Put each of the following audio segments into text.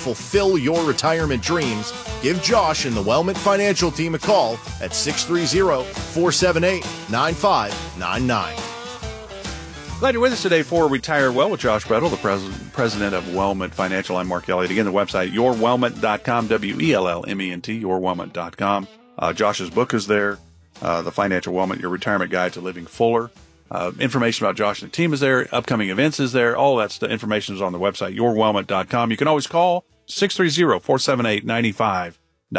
fulfill your retirement dreams, give Josh and the Wellman Financial Team a call at 630-478-9599. Glad you're with us today for Retire Well with Josh Brettel, the president of Wellman Financial. I'm Mark Elliott. Again, the website, yourwellment.com, WELLMENT, yourwellment.com. Josh's book is there, The Financial Wellman, Your Retirement Guide to Living Fuller. Information about Josh and the team is there. Upcoming events is there. All that information is on the website, yourwellment.com. You can always call 630-478-9599,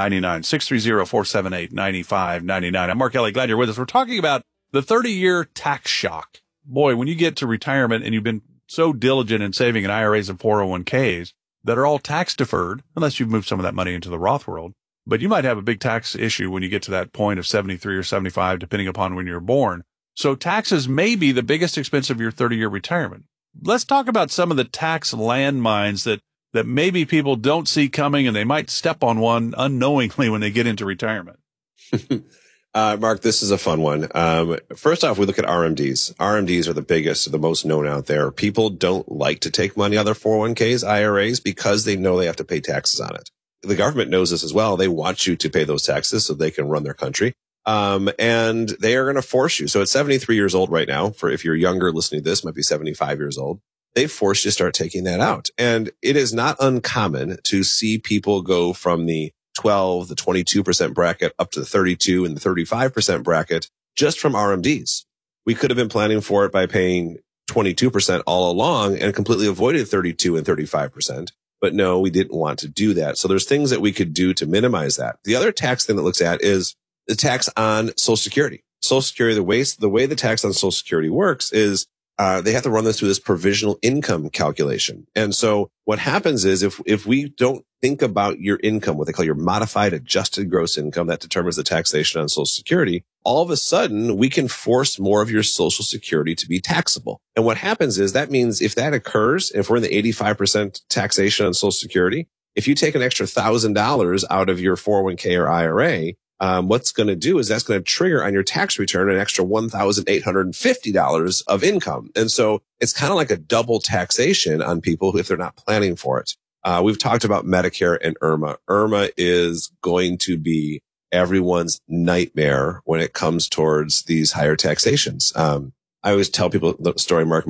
630-478-9599. I'm Mark Elliott. Glad you're with us. We're talking about the 30-year tax shock. Boy, when you get to retirement and you've been so diligent in saving in IRAs and 401ks that are all tax deferred, unless you've moved some of that money into the Roth world, but you might have a big tax issue when you get to that point of 73 or 75, depending upon when you're born. So taxes may be the biggest expense of your 30-year retirement. Let's talk about some of the tax landmines that maybe people don't see coming, and they might step on one unknowingly when they get into retirement. Mark, this is a fun one. First off, we look at RMDs. RMDs are the biggest, the most known out there. People don't like to take money out of their 401ks, IRAs, because they know they have to pay taxes on it. The government knows this as well. They want you to pay those taxes so they can run their country. And they are going to force you. So at 73 years old right now, for if you're younger listening to this, might be 75 years old, they force you to start taking that out. And it is not uncommon to see people go from the 12, the 22% bracket up to the 32 and the 35% bracket just from RMDs. We could have been planning for it by paying 22% all along and completely avoided 32 and 35%. But no, we didn't want to do that. So there's things that we could do to minimize that. The other tax thing that looks at is the tax on Social Security. Social Security, the way the tax on Social Security works is they have to run this through this provisional income calculation. And so what happens is if we don't think about your income, what they call your modified adjusted gross income, that determines the taxation on Social Security, all of a sudden we can force more of your Social Security to be taxable. And what happens is that means if that occurs, if we're in the 85% taxation on Social Security, if you take an extra $1,000 out of your 401k or IRA, what's going to do is that's going to trigger on your tax return an extra $1,850 of income. And so it's kind of like a double taxation on people if they're not planning for it. We've talked about Medicare and IRMA. IRMA is going to be everyone's nightmare when it comes towards these higher taxations. I always tell people the story, Mark.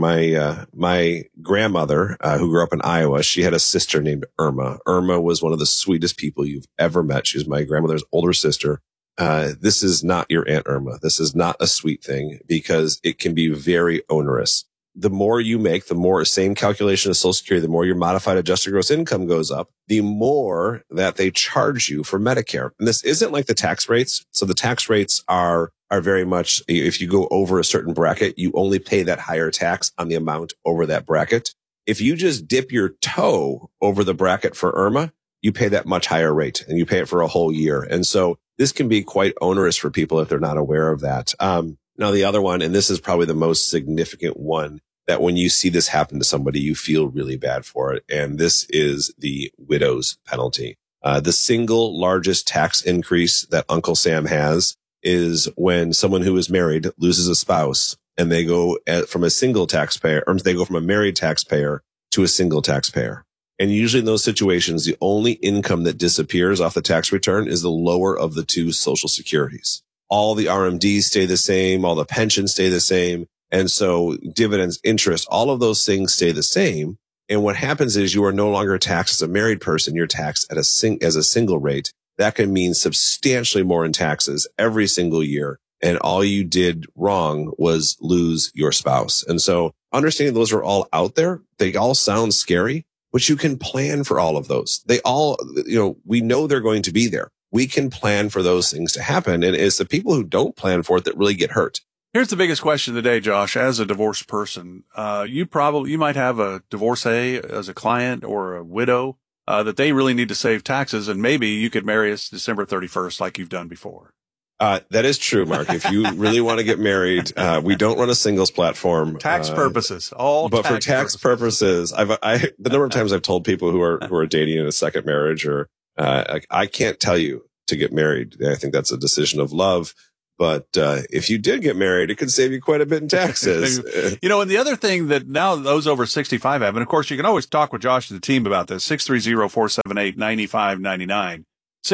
My grandmother, who grew up in Iowa, she had a sister named Irma. Irma was one of the sweetest people you've ever met. She was my grandmother's older sister. This is not your Aunt Irma. This is not a sweet thing because it can be very onerous. The more you make, the more same calculation of Social Security, the more your modified adjusted gross income goes up, the more that they charge you for Medicare. And this isn't like the tax rates. So the tax rates are very much, if you go over a certain bracket, you only pay that higher tax on the amount over that bracket. If you just dip your toe over the bracket for IRMA, you pay that much higher rate and you pay it for a whole year. And so this can be quite onerous for people if they're not aware of that. Now, the other one, and this is probably the most significant one, that when you see this happen to somebody, you feel really bad for it. And this is the widow's penalty. The single largest tax increase that Uncle Sam has is when someone who is married loses a spouse and they go from a single taxpayer, or they go from a married taxpayer to a single taxpayer. And usually in those situations, the only income that disappears off the tax return is the lower of the two Social Securities. All the RMDs stay the same. All the pensions stay the same. And so dividends, interest, all of those things stay the same. And what happens is you are no longer taxed as a married person. You're taxed at as a single rate. That can mean substantially more in taxes every single year. And all you did wrong was lose your spouse. And so understanding those are all out there, they all sound scary, but you can plan for all of those. They all, we know they're going to be there. We can plan for those things to happen. And it's the people who don't plan for it that really get hurt. Here's the biggest question of the day, Josh. As a divorced person, you might have a divorcee as a client or a widow, that they really need to save taxes. And maybe you could marry us December 31st like you've done before. That is true, Mark. If you really want to get married, we don't run a singles platform. Tax purposes, but for tax purposes, the number of times I've told people who are dating in a second marriage or, I can't tell you to get married. I think that's a decision of love. But if you did get married, it could save you quite a bit in taxes. And the other thing that now those over 65 have, and of course you can always talk with Josh and the team about this, 630-478-9599.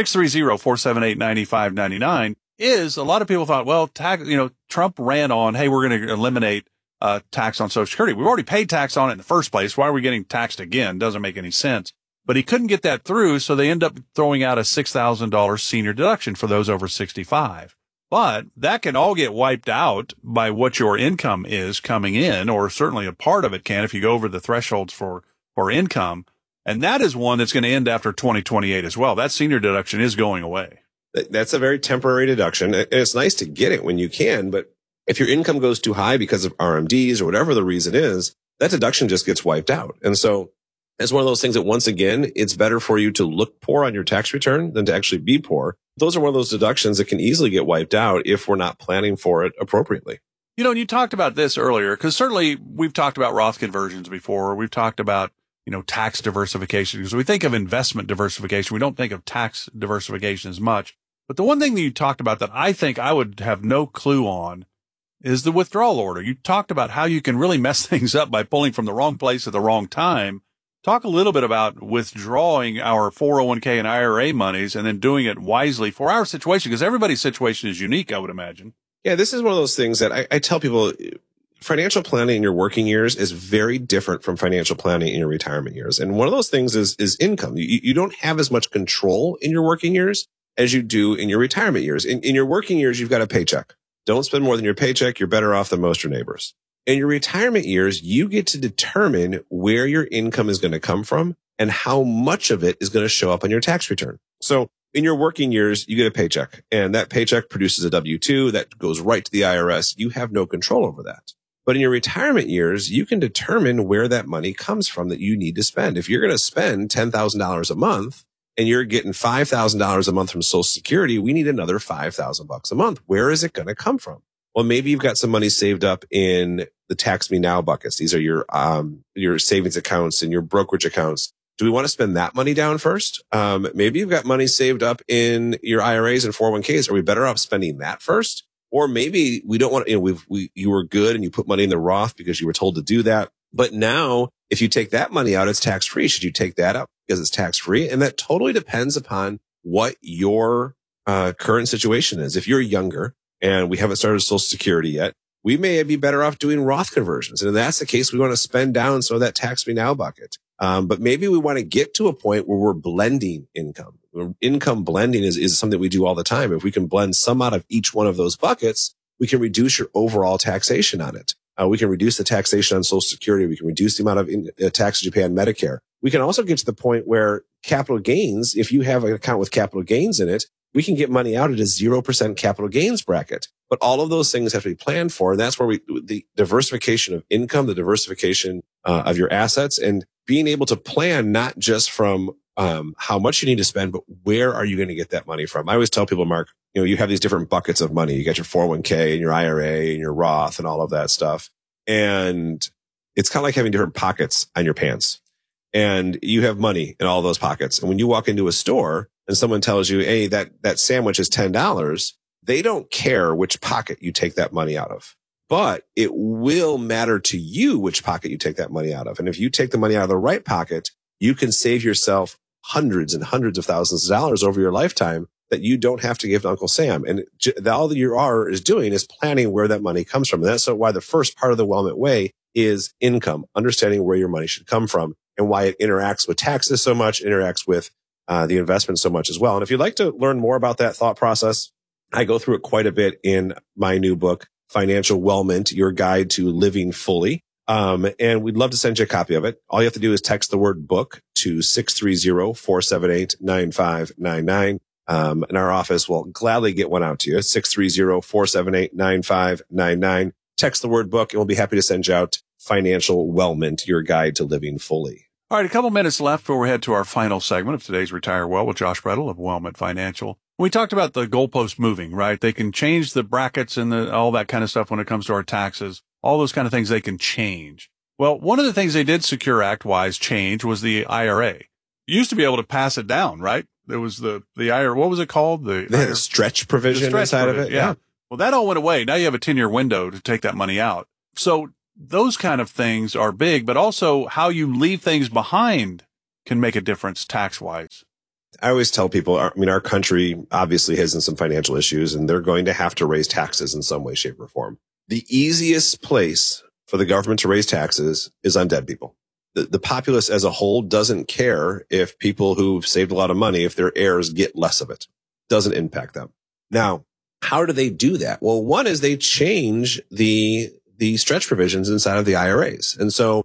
630-478-9599 is a lot of people thought, well, Trump ran on, hey, we're going to eliminate tax on Social Security. We've already paid tax on it in the first place. Why are we getting taxed again? Doesn't make any sense. But he couldn't get that through, so they end up throwing out a $6,000 senior deduction for those over 65. But that can all get wiped out by what your income is coming in, or certainly a part of it can if you go over the thresholds for income. And that is one that's going to end after 2028 as well. That senior deduction is going away. That's a very temporary deduction. And it's nice to get it when you can, but if your income goes too high because of RMDs or whatever the reason is, that deduction just gets wiped out. And so it's one of those things that, once again, it's better for you to look poor on your tax return than to actually be poor. Those are one of those deductions that can easily get wiped out if we're not planning for it appropriately. And you talked about this earlier, because certainly we've talked about Roth conversions before. We've talked about, tax diversification, because we think of investment diversification. We don't think of tax diversification as much. But the one thing that you talked about that I think I would have no clue on is the withdrawal order. You talked about how you can really mess things up by pulling from the wrong place at the wrong time. Talk a little bit about withdrawing our 401k and IRA monies and then doing it wisely for our situation, because everybody's situation is unique, I would imagine. Yeah, this is one of those things that I tell people, financial planning in your working years is very different from financial planning in your retirement years. And one of those things is income. You don't have as much control in your working years as you do in your retirement years. In your working years, you've got a paycheck. Don't spend more than your paycheck. You're better off than most of your neighbors. In your retirement years, you get to determine where your income is going to come from and how much of it is going to show up on your tax return. So in your working years, you get a paycheck, and that paycheck produces a W-2 that goes right to the IRS. You have no control over that. But in your retirement years, you can determine where that money comes from that you need to spend. If you're going to spend $10,000 a month and you're getting $5,000 a month from Social Security, we need another $5,000 a month. Where is it going to come from? Well, maybe you've got some money saved up in the Tax Me Now buckets. These are your savings accounts and your brokerage accounts. Do we want to spend that money down first? Maybe you've got money saved up in your IRAs and 401ks. Are we better off spending that first? Or maybe we don't want, you were good and you put money in the Roth because you were told to do that. But now if you take that money out, it's tax free. Should you take that out because it's tax free? And that totally depends upon what your current situation is. If you're younger and we haven't started Social Security yet, we may be better off doing Roth conversions. And if that's the case, we want to spend down some of that Tax Me Now bucket. But maybe we want to get to a point where we're blending income. Income blending is something we do all the time. If we can blend some out of each one of those buckets, we can reduce your overall taxation on it. We can reduce the taxation on Social Security. We can reduce the amount of taxes you pay on Medicare. We can also get to the point where capital gains, if you have an account with capital gains in it, we can get money out at a 0% capital gains bracket. But all of those things have to be planned for. And that's where the diversification of income, the diversification of your assets, and being able to plan not just from how much you need to spend, but where are you going to get that money from? I always tell people, Mark, you have these different buckets of money. You got your 401k and your IRA and your Roth and all of that stuff. And it's kind of like having different pockets on your pants. And you have money in all those pockets. And when you walk into a store and someone tells you, hey, that sandwich is $10, they don't care which pocket you take that money out of. But it will matter to you which pocket you take that money out of. And if you take the money out of the right pocket, you can save yourself hundreds and hundreds of thousands of dollars over your lifetime that you don't have to give to Uncle Sam. And all that you is doing is planning where that money comes from. And that's why the first part of the Willamette Way is income, understanding where your money should come from and why it interacts with taxes so much, interacts with the investment so much as well. And if you'd like to learn more about that thought process, I go through it quite a bit in my new book, Financial Wellment, Your Guide to Living Fully. And we'd love to send you a copy of it. All you have to do is text the word book to 630-478-9599. And our office will gladly get one out to you. 630-478-9599. Text the word book and we'll be happy to send you out Financial Wellment, Your Guide to Living Fully. All right, a couple minutes left before we head to our final segment of today's Retire Well with Josh Brettel of Wellment Financial. We talked about the goalpost moving, right? They can change the brackets and all that kind of stuff when it comes to our taxes. All those kind of things they can change. Well, one of the things they did Secure Act-wise change was the IRA. You used to be able to pass it down, right? There was the IRA, what was it called? The stretch provision inside of it. Yeah. Well, that all went away. Now you have a 10-year window to take that money out. So those kind of things are big, but also how you leave things behind can make a difference tax-wise. I always tell people, our country obviously has some financial issues, and they're going to have to raise taxes in some way, shape, or form. The easiest place for the government to raise taxes is on dead people. The populace as a whole doesn't care if people who've saved a lot of money, if their heirs get less of it. Doesn't impact them. Now, how do they do that? Well, one is they change the stretch provisions inside of the IRAs. And so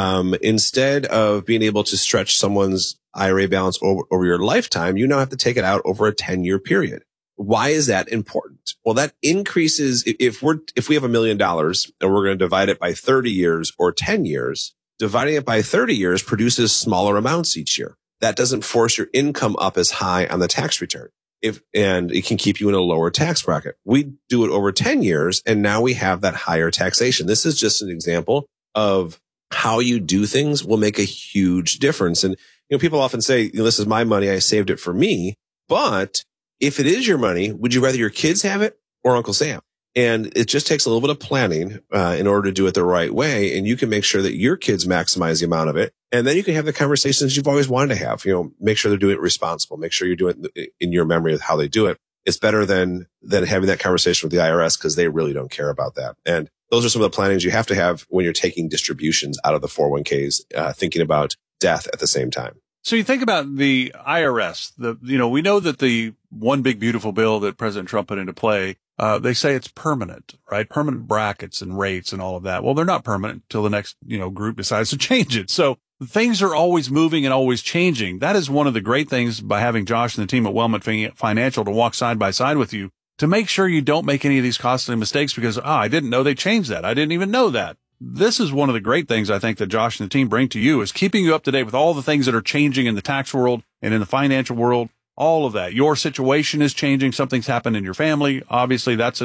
instead of being able to stretch someone's IRA balance over your lifetime, you now have to take it out over a 10-year period. Why is that important? Well, that increases if we have $1 million and we're going to divide it by 30 years or 10 years, dividing it by 30 years produces smaller amounts each year. That doesn't force your income up as high on the tax return. And it can keep you in a lower tax bracket. We do it over 10 years, and now we have that higher taxation. This is just an example of how you do things will make a huge difference. And, people often say, this is my money. I saved it for me. But if it is your money, would you rather your kids have it or Uncle Sam? And it just takes a little bit of planning in order to do it the right way. And you can make sure that your kids maximize the amount of it. And then you can have the conversations you've always wanted to have. Make sure they're doing it responsible. Make sure you're doing it in your memory of how they do it. It's better than having that conversation with the IRS because they really don't care about that. And those are some of the plannings you have to have when you're taking distributions out of the 401ks, thinking about death at the same time. So you think about the IRS, we know that the one big beautiful bill that President Trump put into play, they say it's permanent, right? Permanent brackets and rates and all of that. Well, they're not permanent until the next, group decides to change it. So things are always moving and always changing. That is one of the great things by having Josh and the team at Wellman Financial to walk side by side with you to make sure you don't make any of these costly mistakes because, I didn't know they changed that. I didn't even know that. This is one of the great things I think that Josh and the team bring to you is keeping you up to date with all the things that are changing in the tax world and in the financial world. All of that. Your situation is changing. Something's happened in your family. Obviously, has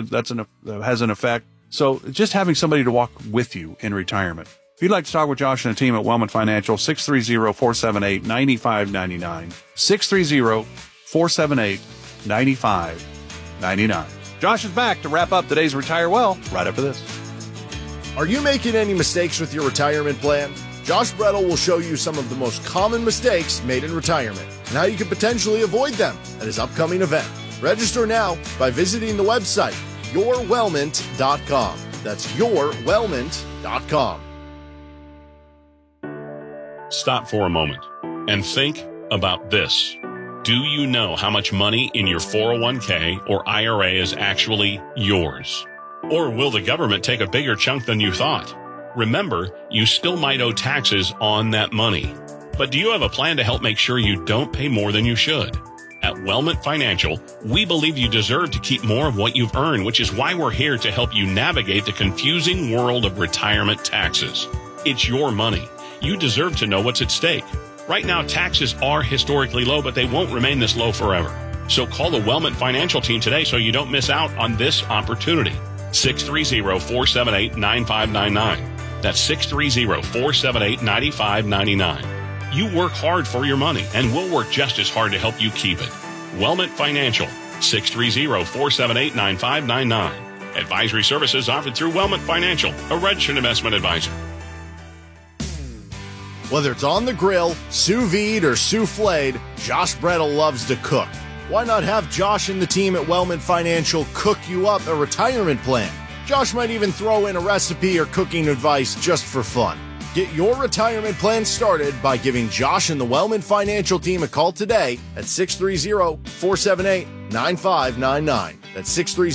an effect. So just having somebody to walk with you in retirement. If you'd like to talk with Josh and the team at Wellman Financial, 630-478-9599. 630-478-9599. Josh is back to wrap up today's Retire Well right after this. Are you making any mistakes with your retirement plan? Josh Brettel will show you some of the most common mistakes made in retirement and how you can potentially avoid them at his upcoming event. Register now by visiting the website, yourwellment.com. That's yourwellment.com. Stop for a moment and think about this. Do you know how much money in your 401k or IRA is actually yours? Or will the government take a bigger chunk than you thought? Remember, you still might owe taxes on that money. But do you have a plan to help make sure you don't pay more than you should? At Wellman Financial, we believe you deserve to keep more of what you've earned, which is why we're here to help you navigate the confusing world of retirement taxes. It's your money. You deserve to know what's at stake. Right now, taxes are historically low, but they won't remain this low forever. So call the Wellman Financial team today so you don't miss out on this opportunity. 630-478-9599. That's 630-478-9599. You work hard for your money, and we'll work just as hard to help you keep it. Wellman Financial, 630-478-9599. Advisory services offered through Wellman Financial, a registered investment advisor. Whether it's on the grill, sous vide, or souffled, Josh Brettel loves to cook. Why not have Josh and the team at Wellman Financial cook you up a retirement plan? Josh might even throw in a recipe or cooking advice just for fun. Get your retirement plan started by giving Josh and the Wellman Financial team a call today at 630-478-9599. That's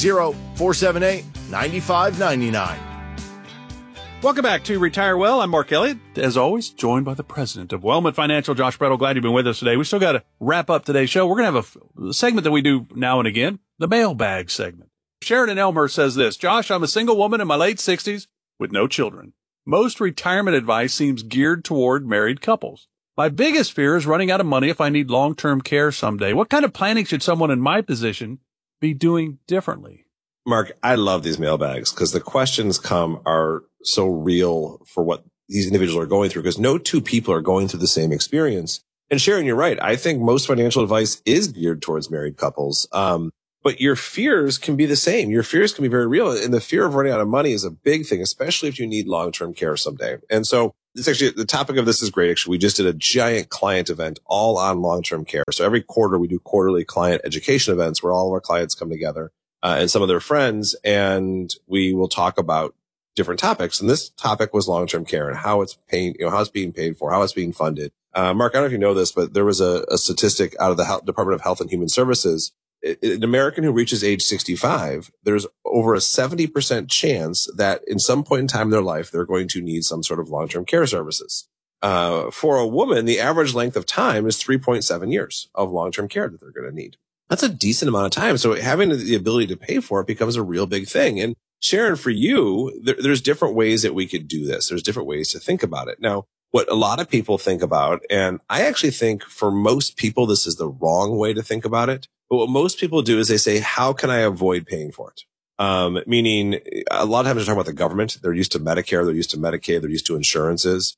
630-478-9599. Welcome back to Retire Well. I'm Mark Elliott, as always, joined by the president of Wellman Financial, Josh Brettel. Glad you've been with us today. We still got to wrap up today's show. We're going to have a segment that we do now and again, the mailbag segment. Sharon in Elmhurst says this: Josh, I'm a single woman in my late 60s with no children. Most retirement advice seems geared toward married couples. My biggest fear is running out of money if I need long-term care someday. What kind of planning should someone in my position be doing differently? Mark, I love these mailbags because the questions are so real for what these individuals are going through, because no two people are going through the same experience. And Sharon, you're right. I think most financial advice is geared towards married couples. but your fears can be the same. Your fears can be very real. And the fear of running out of money is a big thing, especially if you need long-term care someday. And so it's actually, the topic of this is great. Actually, we just did a giant client event all on long-term care. So every quarter we do quarterly client education events where all of our clients come together and some of their friends, and we will talk about different topics. And this topic was long-term care and how it's paying, how it's being paid for, how it's being funded. Mark, I don't know if you know this, but there was a statistic out of the Department of Health and Human Services. An American who reaches age 65, there's over a 70% chance that in some point in time in their life, they're going to need some sort of long-term care services. For a woman, the average length of time is 3.7 years of long-term care that they're going to need. That's a decent amount of time. So having the ability to pay for it becomes a real big thing. And Sharon, for you, there's different ways that we could do this. There's different ways to think about it. Now, what a lot of people think about, and I actually think for most people, this is the wrong way to think about it. But what most people do is they say, how can I avoid paying for it? Meaning a lot of times they're talking about the government. They're used to Medicare. They're used to Medicaid. They're used to insurances.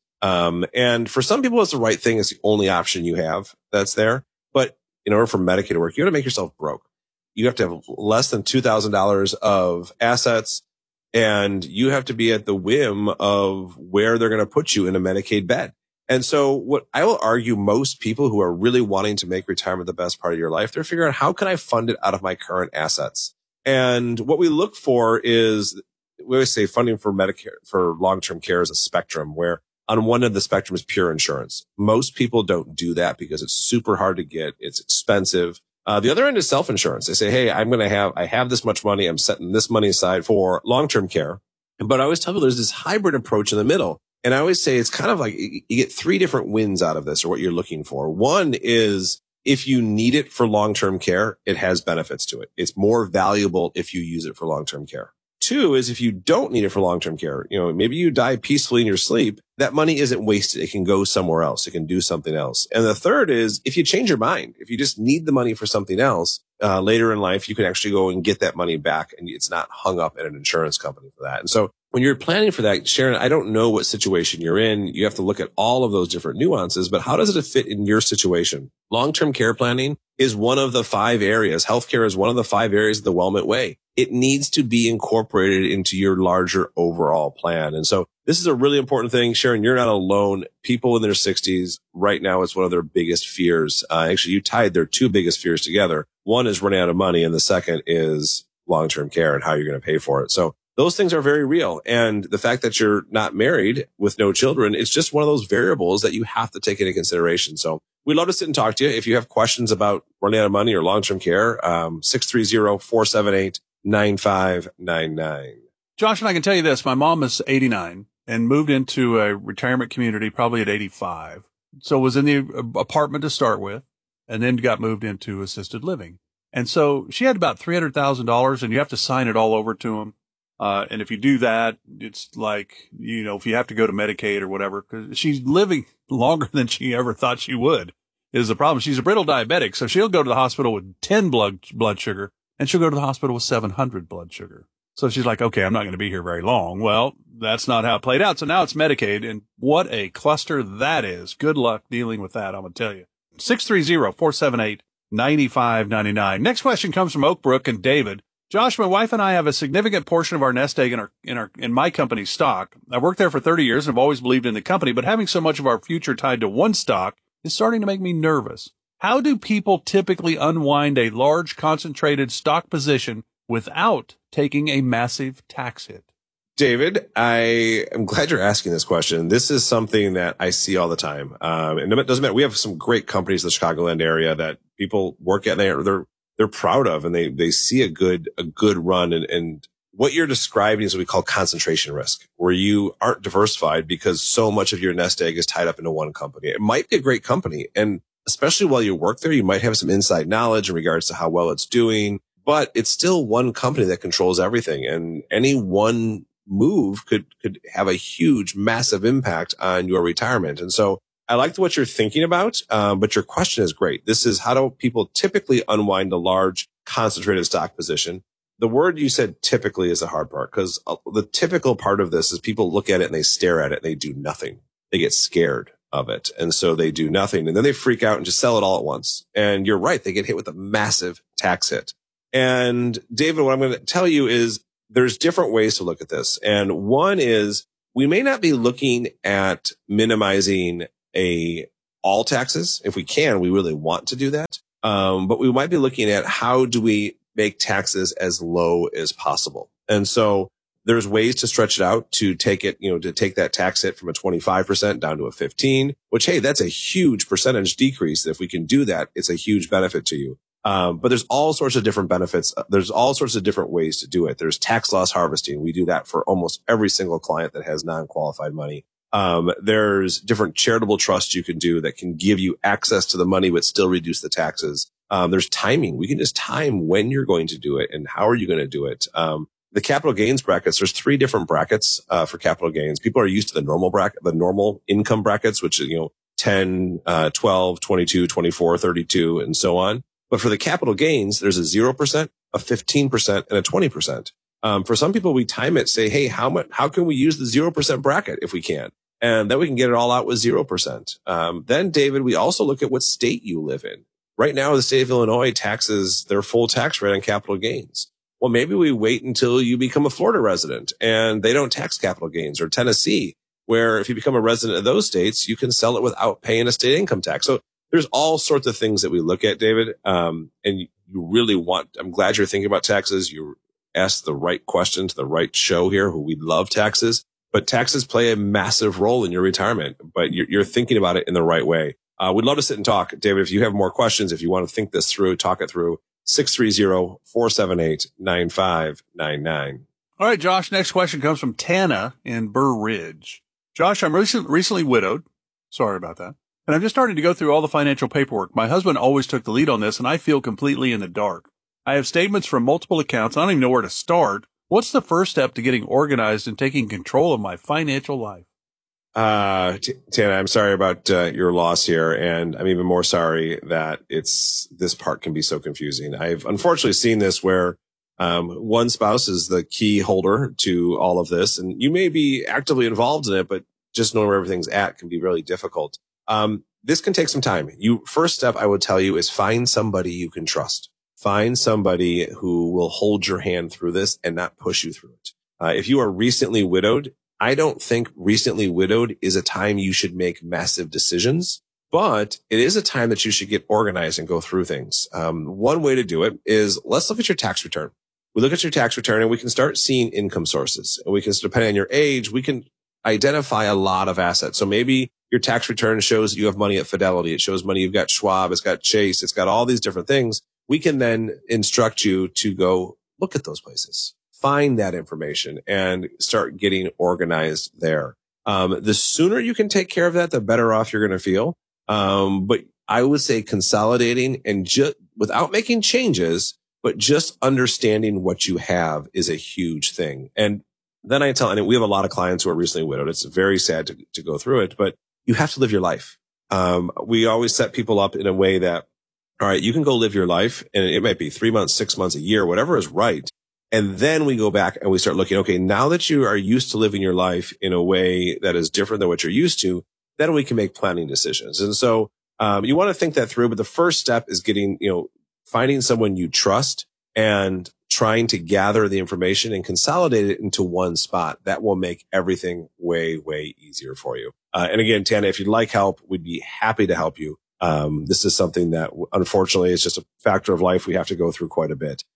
And for some people, it's the right thing. It's the only option you have that's there. But in order for Medicaid to work, you got to make yourself broke. You have to have less than $2,000 of assets, and you have to be at the whim of where they're going to put you in a Medicaid bed. And so what I will argue, most people who are really wanting to make retirement the best part of your life, they're figuring out, how can I fund it out of my current assets? And what we look for is, we always say funding for Medicare, for long-term care, is a spectrum where on one end of the spectrum is pure insurance. Most people don't do that because it's super hard to get. It's expensive. The other end is self-insurance. They say, hey, I have this much money. I'm setting this money aside for long-term care. But I always tell people there's this hybrid approach in the middle. And I always say it's kind of like you get three different wins out of this, or what you're looking for. One is, if you need it for long-term care, it has benefits to it. It's more valuable if you use it for long-term care. Two is, if you don't need it for long-term care, maybe you die peacefully in your sleep, that money isn't wasted. It can go somewhere else. It can do something else. And the third is, if you change your mind, if you just need the money for something else, later in life, you can actually go and get that money back, and it's not hung up at an insurance company for that. And so when you're planning for that, Sharon, I don't know what situation you're in. You have to look at all of those different nuances, but how does it fit in your situation? Long-term care planning is one of the 5 areas. Healthcare is one of the 5 areas of the Wellment Way. It needs to be incorporated into your larger overall plan. And so this is a really important thing. Sharon, you're not alone. People in their 60s right now, it's one of their biggest fears. Actually, you tied their 2 biggest fears together. One is running out of money, and the second is long-term care and how you're going to pay for it. So those things are very real. And the fact that you're not married with no children, it's just one of those variables that you have to take into consideration. So we'd love to sit and talk to you. If you have questions about running out of money or long-term care, 630-478-9599. Josh, and I can tell you this, my mom is 89 and moved into a retirement community probably at 85. So was in the apartment to start with, and then got moved into assisted living. And so she had about $300,000, and you have to sign it all over to them. And if you do that, it's like, if you have to go to Medicaid or whatever, because she's living longer than she ever thought she would, is the problem. She's a brittle diabetic. So she'll go to the hospital with 10 blood sugar, and she'll go to the hospital with 700 blood sugar. So she's like, okay, I'm not going to be here very long. Well, that's not how it played out. So now it's Medicaid, and what a cluster that is. Good luck dealing with that, I'm going to tell you. 630-478-9599. Next question comes from Oakbrook and David. Josh, my wife and I have a significant portion of our nest egg in my company's stock. I've worked there for 30 years and have always believed in the company, but having so much of our future tied to one stock is starting to make me nervous. How do people typically unwind a large concentrated stock position without taking a massive tax hit? David, I am glad you're asking this question. This is something that I see all the time. And it doesn't matter. We have some great companies in the Chicagoland area that people work at. They're proud of, and they see a good run. And what you're describing is what we call concentration risk, where you aren't diversified because so much of your nest egg is tied up into one company. It might be a great company, and especially while you work there, you might have some inside knowledge in regards to how well it's doing, but it's still one company that controls everything. And any one move could have a huge, massive impact on your retirement. And so I liked what you're thinking about, but your question is great. This is, how do people typically unwind a large concentrated stock position? The word you said typically is the hard part, because the typical part of this is people look at it and they stare at it and they do nothing. They get scared of it. And so they do nothing, and then they freak out and just sell it all at once. And you're right. They get hit with a massive tax hit. And David, what I'm going to tell you is there's different ways to look at this. And one is we may not be looking at minimizing all taxes. If we can, we really want to do that. But we might be looking at how do we make taxes as low as possible. And so there's ways to stretch it out to take it, to take that tax hit from a 25% down to a 15, which, hey, that's a huge percentage decrease. If we can do that, it's a huge benefit to you. But there's all sorts of different benefits. There's all sorts of different ways to do it. There's tax loss harvesting. We do that for almost every single client that has non-qualified money. There's different charitable trusts you can do that can give you access to the money, but still reduce the taxes. There's timing. We can just time when you're going to do it and how are you going to do it. The capital gains brackets, there's 3 different brackets, for capital gains. People are used to the normal income brackets, which is, 10, 12, 22, 24, 32, and so on. But for the capital gains, there's a 0%, a 15%, and a 20%. For some people, we time it, say, hey, how can we use the 0% bracket if we can? And then we can get it all out with 0%. Then, David, we also look at what state you live in. Right now, the state of Illinois taxes their full tax rate on capital gains. Well, maybe we wait until you become a Florida resident and they don't tax capital gains, or Tennessee, where if you become a resident of those states, you can sell it without paying a state income tax. So there's all sorts of things that we look at, David. And you really I'm glad you're thinking about taxes. You asked the right question to the right show here, who we love taxes, but taxes play a massive role in your retirement, but you're thinking about it in the right way. We'd love to sit and talk. David, if you have more questions, if you want to think this through, talk it through, 630-478-9599. All right, Josh, next question comes from Tana in Burr Ridge. Josh, I'm recently widowed. Sorry about that. And I'm just starting to go through all the financial paperwork. My husband always took the lead on this, and I feel completely in the dark. I have statements from multiple accounts. I don't even know where to start. What's the first step to getting organized and taking control of my financial life? Tana, I'm sorry about your loss here, and I'm even more sorry that this part can be so confusing. I've unfortunately seen this where one spouse is the key holder to all of this, and you may be actively involved in it, but just knowing where everything's at can be really difficult. This can take some time. First step I would tell you is find somebody you can trust. Find somebody who will hold your hand through this and not push you through it. If you are recently widowed, I don't think recently widowed is a time you should make massive decisions, but it is a time that you should get organized and go through things. One way to do it is let's look at your tax return. We look at your tax return and we can start seeing income sources, and we can, depending on your age, we can identify a lot of assets. So maybe your tax return shows you have money at Fidelity. It shows money you've got Schwab. It's got Chase. It's got all these different things. We can then instruct you to go look at those places, find that information, and start getting organized there. The sooner you can take care of that, the better off you're going to feel. But I would say consolidating and just without making changes, but just understanding what you have is a huge thing. And then we have a lot of clients who are recently widowed. It's very sad to go through it, but you have to live your life. We always set people up in a way that, all right, you can go live your life, and it might be 3 months, 6 months, a year, whatever is right. And then we go back and we start looking, okay, now that you are used to living your life in a way that is different than what you're used to, then we can make planning decisions. And so, you want to think that through, but the first step is finding someone you trust and trying to gather the information and consolidate it into one spot. That will make everything way, way easier for you. And again, Tana, if you'd like help, we'd be happy to help you. This is something that unfortunately is just a factor of life we have to go through quite a bit.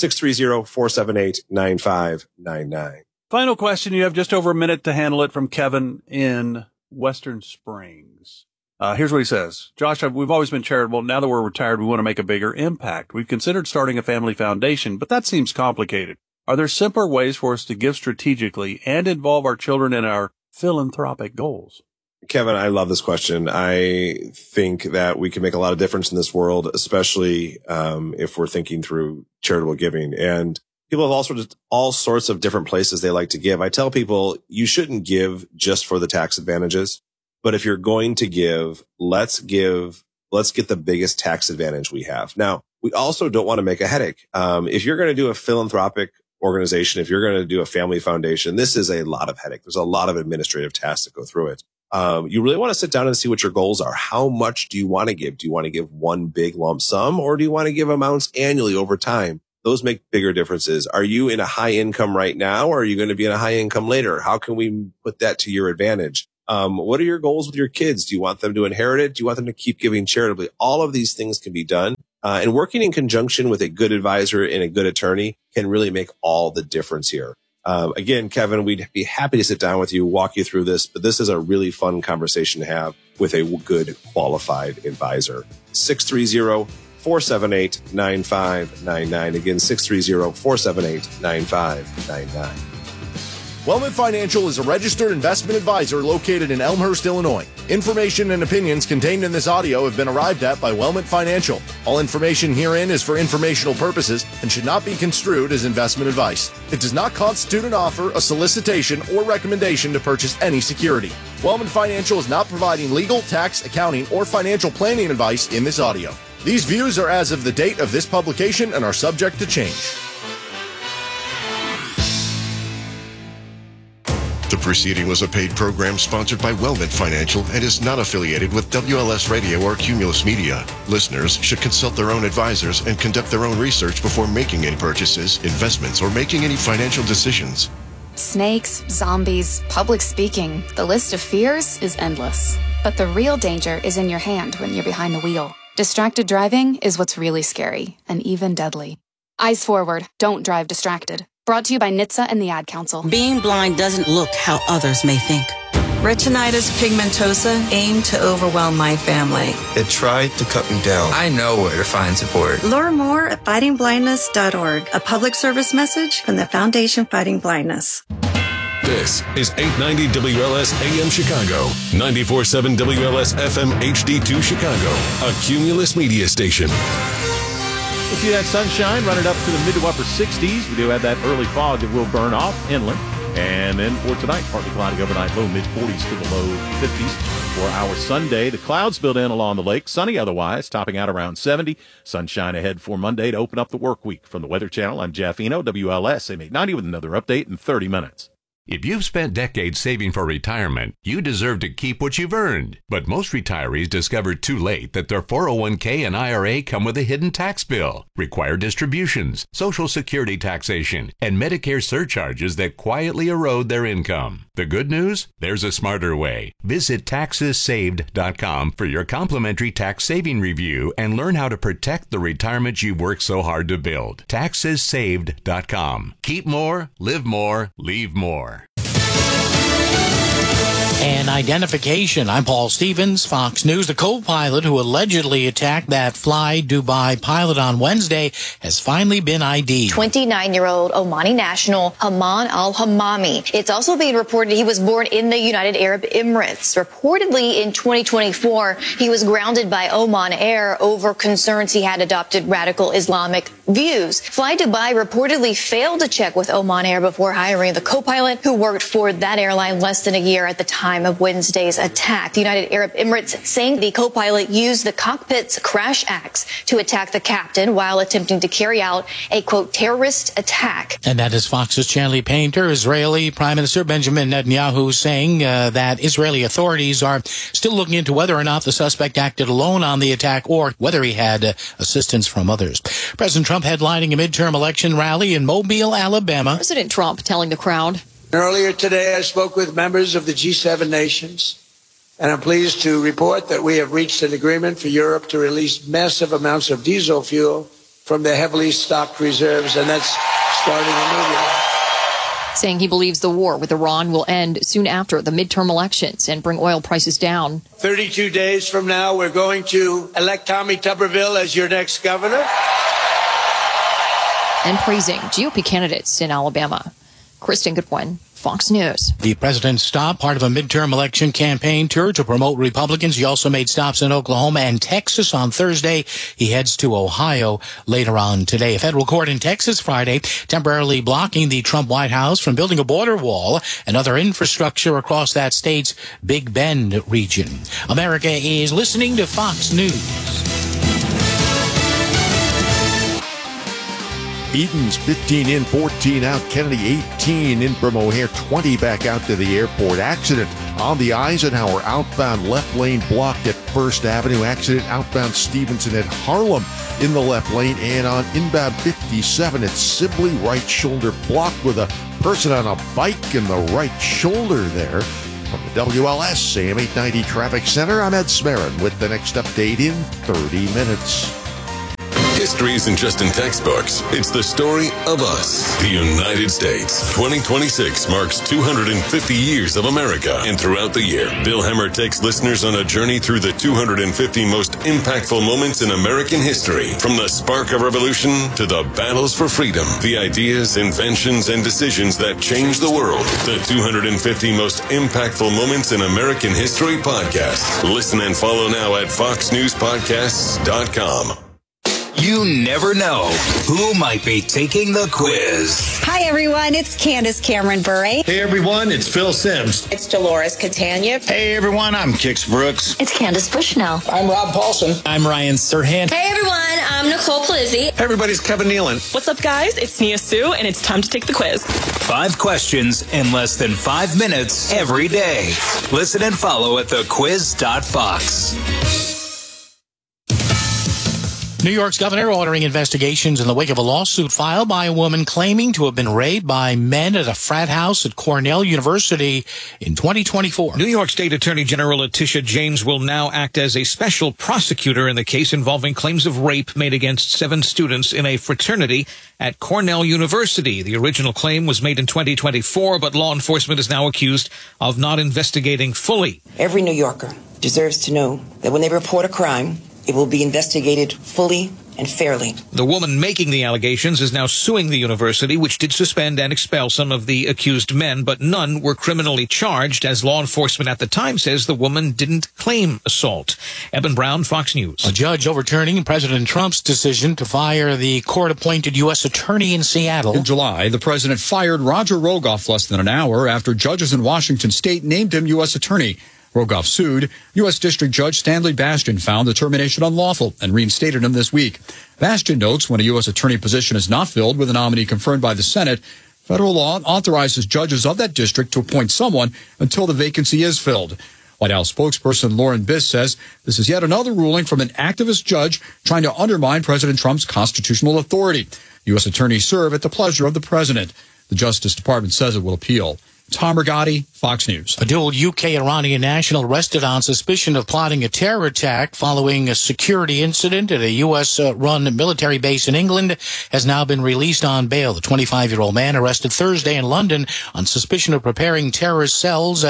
630-478-9599. Final question. You have just over a minute to handle it, from Kevin in Western Springs. Here's what he says. Josh, we've always been charitable. Now that we're retired, we want to make a bigger impact. We've considered starting a family foundation, but that seems complicated. Are there simpler ways for us to give strategically and involve our children in our philanthropic goals? Kevin, I love this question. I think that we can make a lot of difference in this world, especially if we're thinking through charitable giving. And people have all sorts of different places they like to give. I tell people you shouldn't give just for the tax advantages, but if you're going to give, let's get the biggest tax advantage we have. Now, we also don't want to make a headache. If you're going to do a philanthropic organization, if you're going to do a family foundation, this is a lot of headache. There's a lot of administrative tasks that go through it. You really want to sit down and see what your goals are. How much do you want to give? Do you want to give one big lump sum, or do you want to give amounts annually over time? those make bigger differences. Are you in a high income right now, or are you going to be in a high income later? How can we put that to your advantage? What are your goals with your kids? Do you want them to inherit it? Do you want them to keep giving charitably? All of these things can be done. And working in conjunction with a good advisor and a good attorney can really make all the difference here. Again, Kevin, we'd be happy to sit down with you, walk you through this, but this is a really fun conversation to have with a good qualified advisor. 630-478-9599. Again, 630-478-9599. Wellman Financial is a registered investment advisor located in Elmhurst, Illinois. Information and opinions contained in this audio have been arrived at by Wellman Financial. All information herein is for informational purposes and should not be construed as investment advice. It does not constitute an offer, a solicitation, or recommendation to purchase any security. Wellman Financial is not providing legal, tax, accounting, or financial planning advice in this audio. These views are as of the date of this publication and are subject to change. The preceding was a paid program sponsored by Wellman Financial and is not affiliated with WLS Radio or Cumulus Media. Listeners should consult their own advisors and conduct their own research before making any purchases, investments, or making any financial decisions. Snakes, zombies, public speaking. The list of fears is endless. But the real danger is in your hand when you're behind the wheel. Distracted driving is what's really scary and even deadly. Eyes forward. Don't drive distracted. Brought to you by NHTSA and the Ad Council. Being blind doesn't look how others may think. Retinitis pigmentosa aimed to overwhelm my family. It tried to cut me down. I know where to find support. Learn more at fightingblindness.org, a public service message from the Foundation Fighting Blindness. This is 890 WLS AM Chicago, 94.7 WLS FM HD2 Chicago, a Cumulus Media station. We'll see that sunshine running up to the mid to upper 60s. We do have that early fog that will burn off inland. And then for tonight, partly cloudy overnight, low mid-40s to the low 50s. For our Sunday, the clouds build in along the lake. Sunny otherwise, topping out around 70. Sunshine ahead for Monday to open up the work week. From the Weather Channel, I'm Jeff Eno, WLS AM 890 with another update in 30 minutes. If you've spent decades saving for retirement, you deserve to keep what you've earned. But most retirees discover too late that their 401k and IRA come with a hidden tax bill, required distributions, Social Security taxation, and Medicare surcharges that quietly erode their income. The good news? There's a smarter way. Visit TaxesSaved.com for your complimentary tax saving review and learn how to protect the retirement you've worked so hard to build. TaxesSaved.com. Keep more, live more, leave more. And identification. I'm Paul Stevens, Fox News. The co-pilot who allegedly attacked that Fly Dubai pilot on Wednesday has finally been ID'd. 29-year-old Omani national Haman al-Hamami. It's also being reported he was born in the United Arab Emirates. Reportedly in 2024, he was grounded by Oman Air over concerns he had adopted radical Islamic views. Fly Dubai reportedly failed to check with Oman Air before hiring the co-pilot who worked for that airline less than a year at the time of Wednesday's attack. The United Arab Emirates saying the co-pilot used the cockpit's crash axe to attack the captain while attempting to carry out a, quote, terrorist attack. And that is Fox's Chanley Painter. Israeli Prime Minister Benjamin Netanyahu saying that Israeli authorities are still looking into whether or not the suspect acted alone on the attack or whether he had assistance from others. President Trump headlining a midterm election rally in Mobile, Alabama. President Trump telling the crowd. Earlier today, I spoke with members of the G7 nations, and I'm pleased to report that we have reached an agreement for Europe to release massive amounts of diesel fuel from their heavily stocked reserves, and that's starting immediately. Saying he believes the war with Iran will end soon after the midterm elections and bring oil prices down. 32 days from now, we're going to elect Tommy Tuberville as your next governor. And praising GOP candidates in Alabama. Kristen Goodwin, Fox News. The president stopped part of a midterm election campaign tour to promote Republicans. He also made stops in Oklahoma and Texas on Thursday. He heads to Ohio later on today. A federal court in Texas Friday temporarily blocking the Trump White House from building a border wall and other infrastructure across that state's Big Bend region. America is listening to Fox News. Edens 15 in, 14 out. Kennedy 18 in from O'Hare, 20 back out to the airport. Accident on the Eisenhower outbound left lane blocked at First Avenue. Accident outbound Stevenson at Harlem in the left lane. And on inbound 57 at Sibley, right shoulder blocked with a person on a bike in the right shoulder there. From the WLS AM 890 Traffic Center, I'm Ed Smarin with the next update in 30 minutes. History isn't just in textbooks. It's the story of us, the United States. 2026 marks 250 years of America. And throughout the year, Bill Hemmer takes listeners on a journey through the 250 most impactful moments in American history. From the spark of revolution to the battles for freedom, the ideas, inventions, and decisions that changed the world. The 250 most impactful moments in American history podcast. Listen and follow now at foxnewspodcasts.com. You never know who might be taking the quiz. Hi, everyone. It's Candace Cameron Bure. Hey, everyone. It's Phil Sims. It's Dolores Catania. Hey, everyone. I'm Kix Brooks. It's Candace Bushnell. I'm Rob Paulson. I'm Ryan Serhant. Hey, everyone. I'm Nicole Plizzi. Hey, everybody's Kevin Nealon. What's up, guys? It's Nia Sue, and it's time to take the quiz. 5 questions in less than 5 minutes every day. Listen and follow at thequiz.fox. New York's governor ordering investigations in the wake of a lawsuit filed by a woman claiming to have been raped by men at a frat house at Cornell University in 2024. New York State Attorney General Letitia James will now act as a special prosecutor in the case involving claims of rape made against 7 students in a fraternity at Cornell University. The original claim was made in 2024, but law enforcement is now accused of not investigating fully. Every New Yorker deserves to know that when they report a crime, it will be investigated fully and fairly. The woman making the allegations is now suing the university, which did suspend and expel some of the accused men, but none were criminally charged, as law enforcement at the time says the woman didn't claim assault. Eben Brown, Fox News. A judge overturning President Trump's decision to fire the court-appointed U.S. attorney in Seattle. In July, the president fired Roger Rogoff less than an hour after judges in Washington state named him U.S. attorney. Rogoff sued. U.S. District Judge Stanley Bastian found the termination unlawful and reinstated him this week. Bastian notes when a U.S. attorney position is not filled with a nominee confirmed by the Senate, federal law authorizes judges of that district to appoint someone until the vacancy is filled. White House spokesperson Lauren Biss says this is yet another ruling from an activist judge trying to undermine President Trump's constitutional authority. U.S. attorneys serve at the pleasure of the president. The Justice Department says it will appeal. Tom Rigotti, Fox News. A dual UK-Iranian national arrested on suspicion of plotting a terror attack following a security incident at a U.S.-run military base in England has now been released on bail. The 25-year-old man arrested Thursday in London on suspicion of preparing terrorist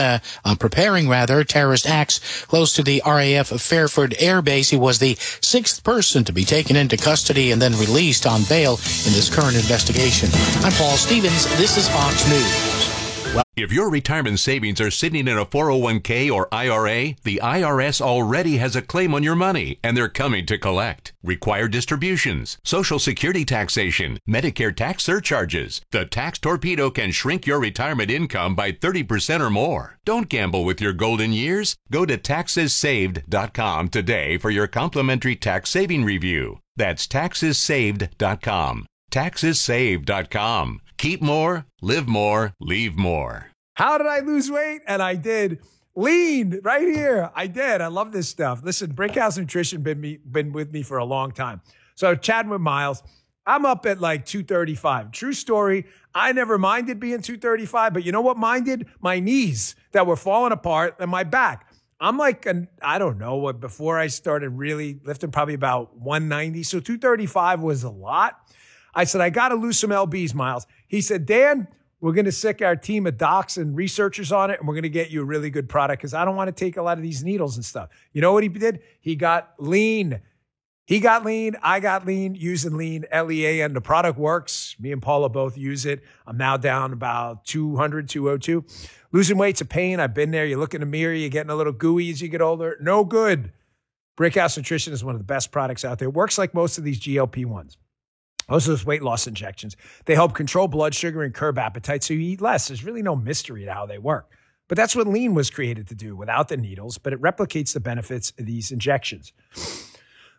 acts close to the RAF Fairford Air Base. He was the 6th person to be taken into custody and then released on bail in this current investigation. I'm Paul Stevens. This is Fox News. If your retirement savings are sitting in a 401k or IRA, the IRS already has a claim on your money, and they're coming to collect. Required distributions, Social Security taxation, Medicare tax surcharges. The Tax Torpedo can shrink your retirement income by 30% or more. Don't gamble with your golden years. Go to taxessaved.com today for your complimentary tax saving review. That's taxessaved.com. Taxessaved.com. Keep more, live more, leave more. How did I lose weight? And I did. Lean right here. I did. I love this stuff. Listen, Brickhouse Nutrition been with me for a long time. So chatting with Miles, I'm up at like 235. True story. I never minded being 235, but you know what minded? My knees that were falling apart and my back. I'm like, I don't know what, before I started really lifting, probably about 190. So 235 was a lot. I said, I got to lose some LBs, Miles. He said, Dan, we're going to sick our team of docs and researchers on it, and we're going to get you a really good product because I don't want to take a lot of these needles and stuff. You know what he did? He got lean. He got lean. I got lean using lean, LEAN. The product works. Me and Paula both use it. I'm now down about 200, 202. Losing weight's a pain. I've been there. You look in the mirror. You're getting a little gooey as you get older. No good. Brickhouse Nutrition is one of the best products out there. It works like most of these GLP-1s. Most of those weight loss injections, they help control blood sugar and curb appetite so you eat less. There's really no mystery to how they work. But that's what lean was created to do without the needles, but it replicates the benefits of these injections.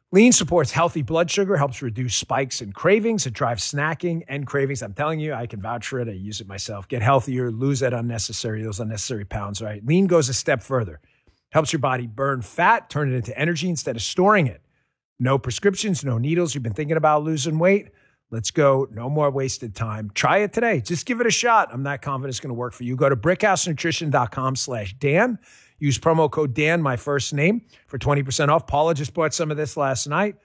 Lean supports healthy blood sugar, helps reduce spikes and cravings. It drives snacking and cravings. I'm telling you, I can vouch for it. I use it myself. Get healthier, lose those unnecessary pounds, right? Lean goes a step further. Helps your body burn fat, turn it into energy instead of storing it. No prescriptions, no needles. You've been thinking about losing weight? Let's go. No more wasted time. Try it today. Just give it a shot. I'm not confident it's going to work for you. Go to brickhousenutrition.com/Dan. Use promo code Dan, my first name, for 20% off. Paula just bought some of this last night.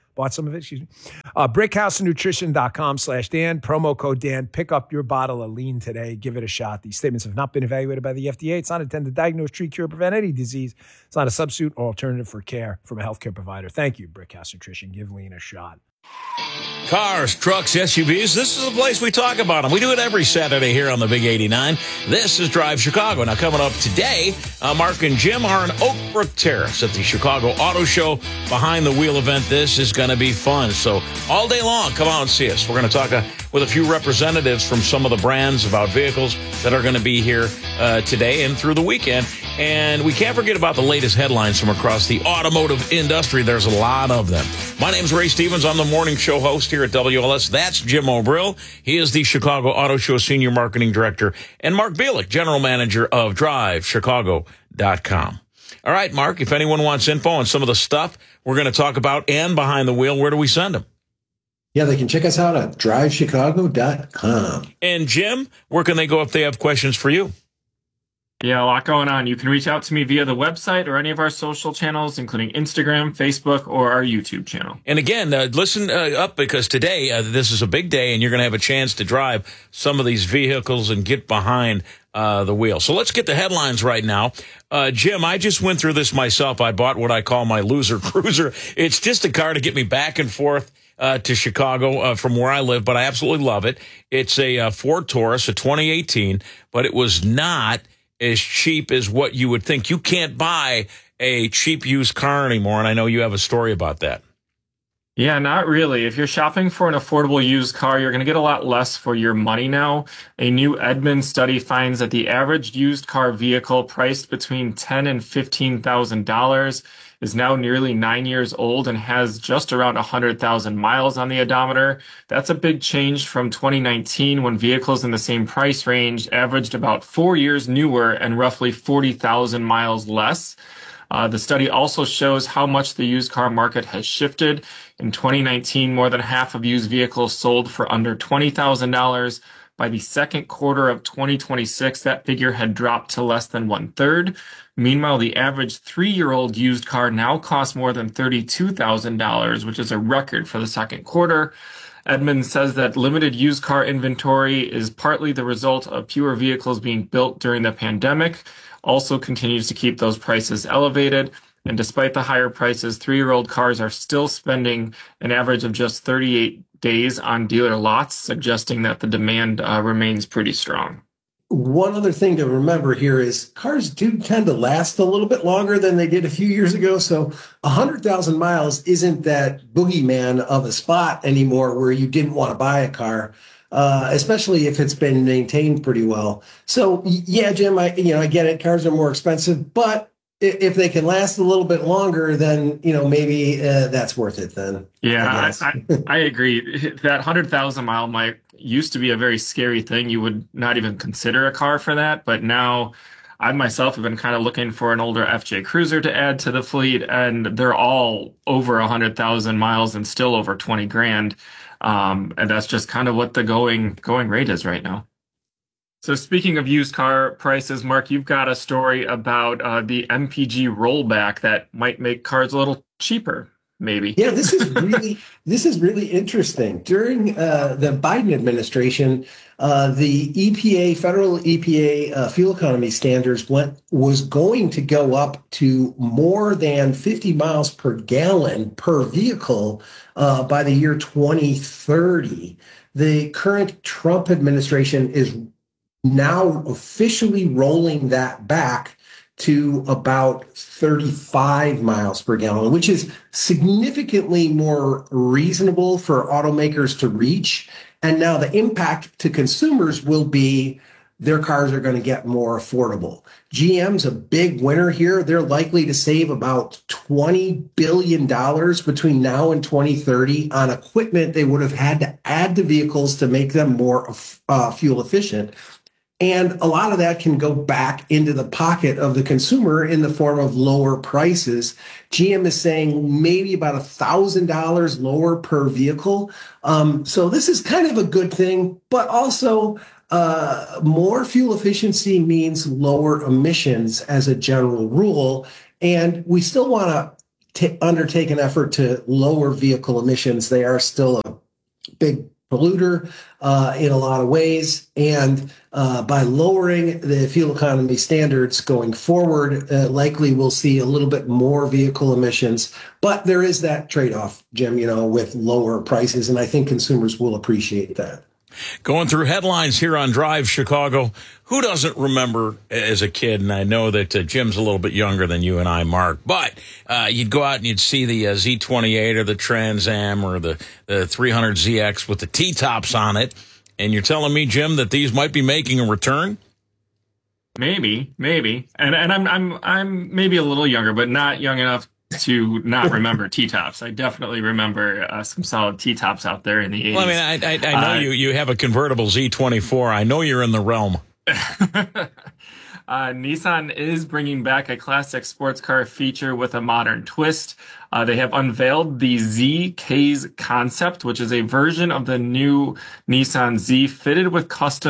brickhousenutrition.com/Dan. Promo code Dan. Pick up your bottle of Lean today. Give it a shot. These statements have not been evaluated by the FDA. It's not intended to diagnose, treat, cure, or prevent any disease. It's not a substitute or alternative for care from a healthcare provider. Thank you, Brickhouse Nutrition. Give Lean a shot. Cars, trucks, SUVs, this is the place we talk about them. We do it every Saturday here on the Big 89. This is Drive Chicago. Now, coming up today, Mark and Jim are in Oak Brook Terrace at the Chicago Auto Show Behind the Wheel event. This is going to be fun. So all day long, come out and see us. We're going to talk with a few representatives from some of the brands about vehicles that are going to be here today and through the weekend. And we can't forget about the latest headlines from across the automotive industry. There's a lot of them. My name's Ray Stevens. I'm the morning show host here at WLS. That's Jim O'Brill. He is the Chicago Auto Show Senior Marketing Director. And Mark Bielik, General Manager of DriveChicago.com. All right, Mark, if anyone wants info on some of the stuff we're going to talk about and Behind the Wheel, where do we send them? Yeah, they can check us out at DriveChicago.com. And Jim, where can they go if they have questions for you? Yeah, a lot going on. You can reach out to me via the website or any of our social channels, including Instagram, Facebook, or our YouTube channel. And again, listen up, because today, this is a big day, and you're going to have a chance to drive some of these vehicles and get behind the wheel. So let's get the headlines right now. Jim, I just went through this myself. I bought what I call my loser cruiser. It's just a car to get me back and forth to Chicago from where I live, but I absolutely love it. It's a Ford Taurus, a 2018, but it was not as cheap as what you would think. You can't buy a cheap used car anymore, and I know you have a story about that. Yeah, not really. If you're shopping for an affordable used car, you're going to get a lot less for your money now. A new Edmunds study finds that the average used car vehicle priced between $10,000 and $15,000 is now nearly 9 years old and has just around 100,000 miles on the odometer. That's a big change from 2019, when vehicles in the same price range averaged about 4 years newer and roughly 40,000 miles less. The study also shows how much the used car market has shifted. In 2019, more than half of used vehicles sold for under $20,000. By the second quarter of 2026, that figure had dropped to less than 1/3. Meanwhile, the average 3-year-old used car now costs more than $32,000, which is a record for the second quarter. Edmunds says that limited used car inventory is partly the result of fewer vehicles being built during the pandemic, also continues to keep those prices elevated. And despite the higher prices, 3-year-old cars are still spending an average of just 38 days on dealer lots, suggesting that the demand remains pretty strong. One other thing to remember here is cars do tend to last a little bit longer than they did a few years ago. So 100,000 miles isn't that boogeyman of a spot anymore where you didn't want to buy a car, especially if it's been maintained pretty well. So yeah, Jim, I get it. Cars are more expensive, but if they can last a little bit longer, then, maybe that's worth it then. Yeah, I agree. That 100,000 mile mark used to be a very scary thing. You would not even consider a car for that. But now I myself have been kind of looking for an older FJ Cruiser to add to the fleet, and they're all over 100,000 miles and still over 20 grand. And that's just kind of what the going rate is right now. So speaking of used car prices, Mark, you've got a story about the MPG rollback that might make cars a little cheaper, maybe. Yeah, this is really interesting. During the Biden administration, the EPA, federal EPA fuel economy standards was going to go up to more than 50 miles per gallon per vehicle by the year 2030. The current Trump administration is now officially rolling that back to about 35 miles per gallon, which is significantly more reasonable for automakers to reach. And now the impact to consumers will be their cars are going to get more affordable. GM's a big winner here. They're likely to save about $20 billion between now and 2030 on equipment they would have had to add to vehicles to make them more fuel efficient. And a lot of that can go back into the pocket of the consumer in the form of lower prices. GM is saying maybe about $1,000 lower per vehicle. So this is kind of a good thing, but also more fuel efficiency means lower emissions as a general rule. And we still want to undertake an effort to lower vehicle emissions. They are still a big polluter in a lot of ways. And by lowering the fuel economy standards going forward, likely we'll see a little bit more vehicle emissions. But there is that trade-off, Jim, with lower prices. And I think consumers will appreciate that. Going through headlines here on Drive Chicago. Who doesn't remember as a kid, and I know that Jim's a little bit younger than you and I, Mark, but you'd go out and you'd see the Z28 or the Trans Am or the 300ZX with the T-tops on it, and you're telling me, Jim, that these might be making a return? Maybe. And I'm maybe a little younger, but not young enough to not remember T-tops. I definitely remember some solid T-tops out there in the 80s. Well, I mean, I know you have a convertible Z24. I know you're in the realm. Nissan is bringing back a classic sports car feature with a modern twist. They have unveiled the Z-K's concept, which is a version of the new Nissan Z fitted with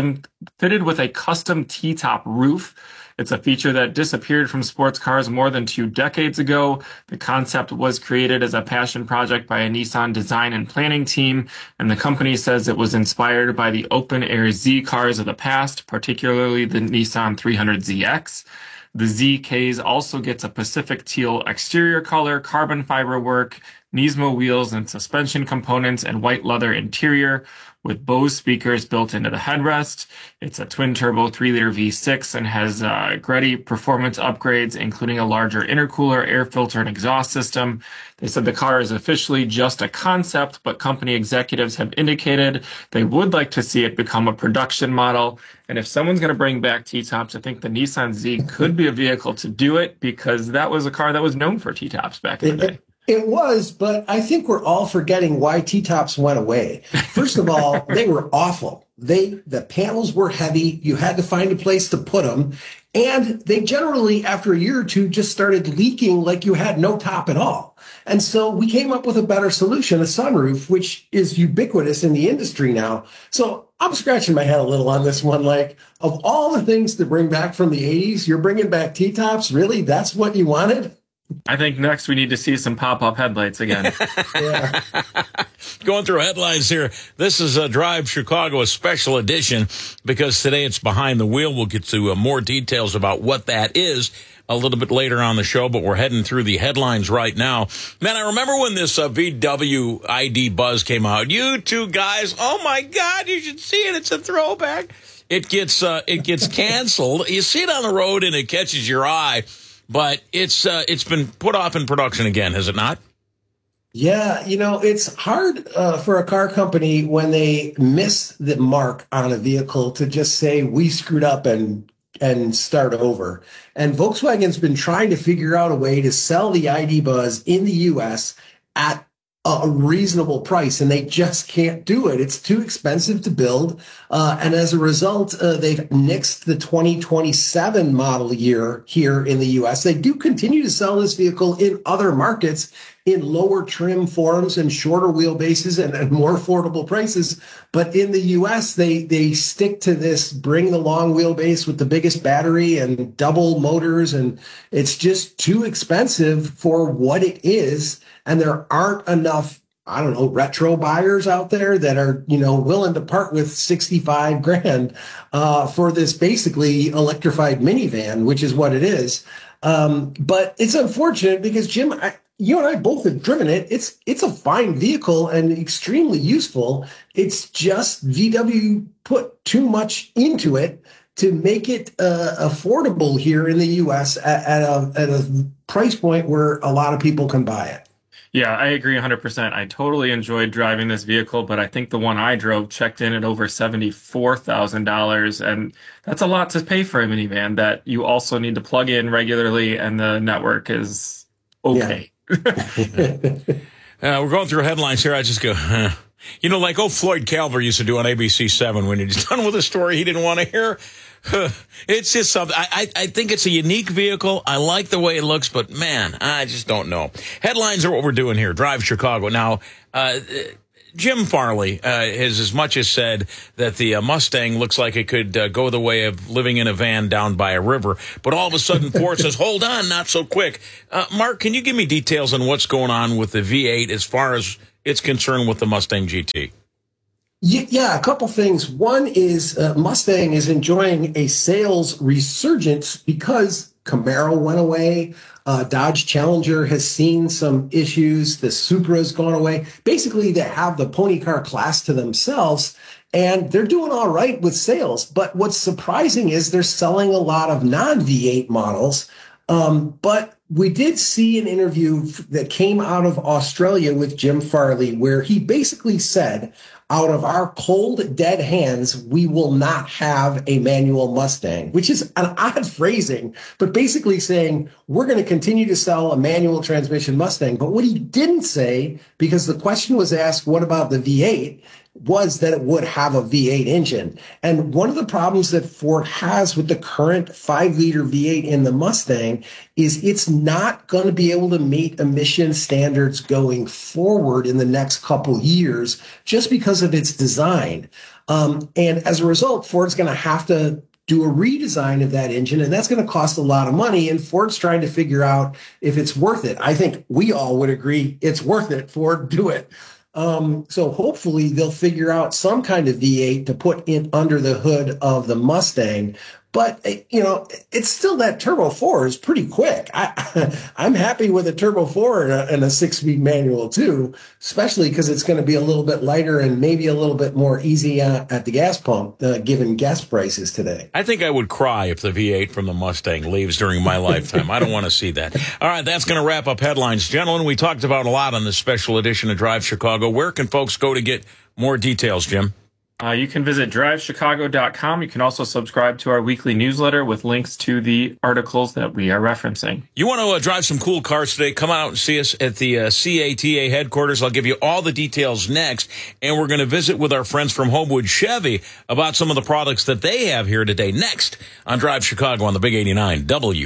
a custom T-top roof. It's a feature that disappeared from sports cars more than 2 decades ago. The concept was created as a passion project by a Nissan design and planning team, and the company says it was inspired by the open-air Z cars of the past, particularly the Nissan 300ZX. The Z-K's also gets a Pacific teal exterior color, carbon fiber work, Nismo wheels and suspension components, and white leather interior with Bose speakers built into the headrest. It's a twin-turbo 3-liter V6 and has GRETI performance upgrades, including a larger intercooler, air filter, and exhaust system. They said the car is officially just a concept, but company executives have indicated they would like to see it become a production model. And if someone's going to bring back T-tops, I think the Nissan Z could be a vehicle to do it, because that was a car that was known for T-tops back in the day. It was, but I think we're all forgetting why T-tops went away. First of all, they were awful. The panels were heavy. You had to find a place to put them. And they generally, after a year or two, just started leaking like you had no top at all. And so we came up with a better solution, a sunroof, which is ubiquitous in the industry now. So I'm scratching my head a little on this one. Like, of all the things to bring back from the 80s, you're bringing back T-tops? Really? That's what you wanted? I think next we need to see some pop-up headlights again. Yeah. Going through headlines here. This is a Drive Chicago, a special edition, because today it's Behind the Wheel. We'll get to more details about what that is a little bit later on the show, but we're heading through the headlines right now. Man, I remember when this VW ID Buzz came out. You two guys, oh my God, you should see it. It's a throwback. It gets canceled. You see it on the road and it catches your eye. But it's been put off in production again, has it not? Yeah, it's hard for a car company when they miss the mark on a vehicle to just say, we screwed up and start over. And Volkswagen's been trying to figure out a way to sell the ID Buzz in the U.S. at a reasonable price, and they just can't do it. It's too expensive to build. And as a result, they've nixed the 2027 model year here in the U.S. They do continue to sell this vehicle in other markets in lower trim forms and shorter wheelbases and more affordable prices. But in the U.S., they stick to this, bring the long wheelbase with the biggest battery and double motors. And it's just too expensive for what it is. And there aren't enough, retro buyers out there that are, willing to part with $65,000 for this basically electrified minivan, which is what it is. But it's unfortunate because, Jim, you and I both have driven it. It's a fine vehicle and extremely useful. It's just VW put too much into it to make it affordable here in the U.S. at a price point where a lot of people can buy it. Yeah, I agree 100%. I totally enjoyed driving this vehicle, but I think the one I drove checked in at over $74,000, and that's a lot to pay for a minivan that you also need to plug in regularly, and the network is okay. We're going through headlines here. I just go, you know, like Floyd Calvert used to do on ABC 7 when he's done with a story he didn't want to hear. It's just something. I think it's a unique vehicle. I like the way it looks, but man, I just don't know. Headlines are what we're doing here. Drive Chicago. Now, Jim Farley has as much as said that the Mustang looks like it could go the way of living in a van down by a river. But all of a sudden, Ford says, hold on, not so quick. Mark, can you give me details on what's going on with the V8 as far as it's concerned with the Mustang GT? Yeah, a couple things. One is Mustang is enjoying a sales resurgence because Camaro went away. Dodge Challenger has seen some issues. The Supra's gone away. Basically, they have the pony car class to themselves, and they're doing all right with sales. But what's surprising is they're selling a lot of non-V8 models. But we did see an interview that came out of Australia with Jim Farley, where he basically said, out of our cold, dead hands, we will not have a manual Mustang, which is an odd phrasing, but basically saying we're going to continue to sell a manual transmission Mustang. But what he didn't say, because the question was asked, what about the V8, was that it would have a V8 engine. And one of the problems that Ford has with the current 5-liter V8 in the Mustang is it's not going to be able to meet emission standards going forward in the next couple years just because of its design. And as a result, Ford's going to have to do a redesign of that engine, and that's going to cost a lot of money, and Ford's trying to figure out if it's worth it. I think we all would agree it's worth it. Ford, do it. So hopefully they'll figure out some kind of V8 to put in under the hood of the Mustang. But, you know, it's still that Turbo 4 is pretty quick. I'm happy with a Turbo 4 and a 6-speed manual, too, especially because it's going to be a little bit lighter and maybe a little bit more easy at the gas pump, given gas prices today. I think I would cry if the V8 from the Mustang leaves during my lifetime. I don't want to see that. All right, that's going to wrap up headlines. Gentlemen, we talked about a lot on this special edition of Drive Chicago. Where can folks go to get more details, Jim? You can visit drivechicago.com. You can also subscribe to our weekly newsletter with links to the articles that we are referencing. You want to drive some cool cars today? Come out and see us at the CATA headquarters. I'll give you all the details next. And we're going to visit with our friends from Homewood Chevy about some of the products that they have here today. Next on Drive Chicago on the Big 89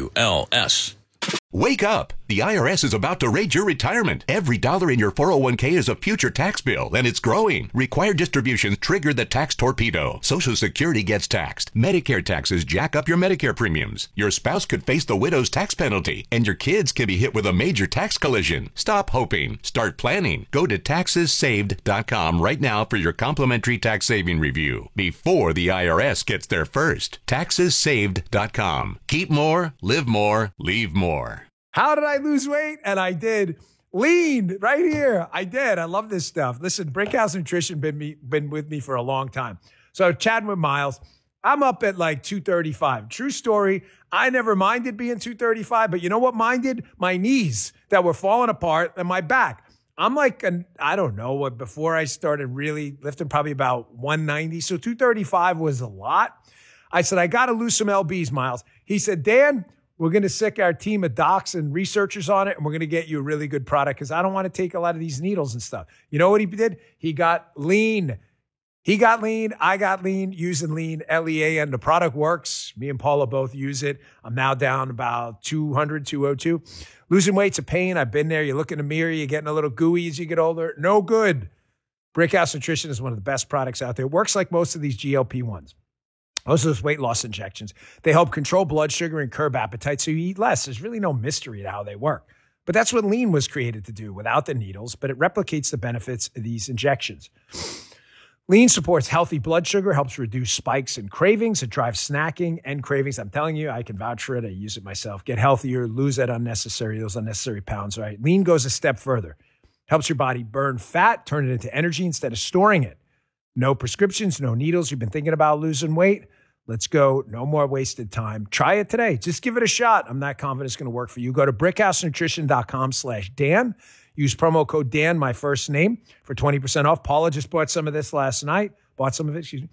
WLS. Wake up! The IRS is about to raid your retirement. Every dollar in your 401k is a future tax bill, and it's growing. Required distributions trigger the tax torpedo. Social Security gets taxed. Medicare taxes jack up your Medicare premiums. Your spouse could face the widow's tax penalty, and your kids can be hit with a major tax collision. Stop hoping. Start planning. Go to taxessaved.com right now for your complimentary tax saving review before the IRS gets there first. Taxessaved.com. Keep more, live more, leave more. How did I lose weight? And I did. Lean right here. I did. I love this stuff. Listen, Brickhouse Nutrition been with me for a long time. So chatting with Miles, I'm up at like 235. True story. I never minded being 235, but you know what minded? My knees that were falling apart and my back. I'm like, I don't know what, before I started really lifting, probably about 190. So 235 was a lot. I said, I got to lose some LBs, Miles. He said, Dan, we're going to sick our team of docs and researchers on it, and we're going to get you a really good product because I don't want to take a lot of these needles and stuff. You know what he did? He got lean. He got lean. I got lean, using lean, LEAN. The product works. Me and Paula both use it. I'm now down about 200, 202. Losing weight's a pain. I've been there. You look in the mirror, you're getting a little gooey as you get older. No good. Brickhouse Nutrition is one of the best products out there. It works like most of these GLP-1s. Most of those weight loss injections, they help control blood sugar and curb appetite so you eat less. There's really no mystery to how they work. But that's what lean was created to do without the needles, but it replicates the benefits of these injections. Lean supports healthy blood sugar, helps reduce spikes and cravings. It drives snacking and cravings. I'm telling you, I can vouch for it. I use it myself. Get healthier, lose those unnecessary pounds, right? Lean goes a step further. Helps your body burn fat, turn it into energy instead of storing it. No prescriptions, no needles. You've been thinking about losing weight? Let's go. No more wasted time. Try it today. Just give it a shot. I'm not confident it's going to work for you. Go to brickhousenutrition.com/Dan. Use promo code Dan, my first name, for 20% off. Paula just bought some of this last night. Bought some of it, excuse me.